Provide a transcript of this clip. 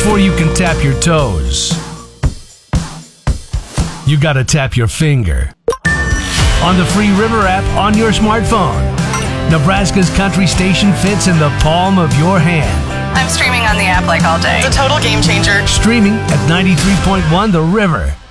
Before you can tap your toes, you gotta tap your finger. On the free River app on your smartphone, Nebraska's country station fits in the palm of your hand. I'm streaming on the app like all day. It's a total game changer. Streaming at 93.1 The River.